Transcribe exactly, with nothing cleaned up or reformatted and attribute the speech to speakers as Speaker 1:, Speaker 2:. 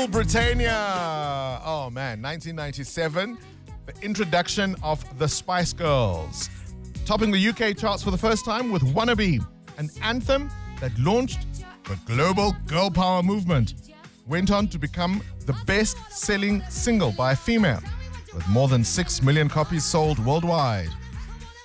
Speaker 1: Rule Britannia. Oh man, nineteen ninety-seven, the introduction of the Spice Girls. Topping the U K charts for the first time with Wannabe, an anthem that launched the global girl power movement. Went on to become the best-selling single by a female, with more than six million copies sold worldwide.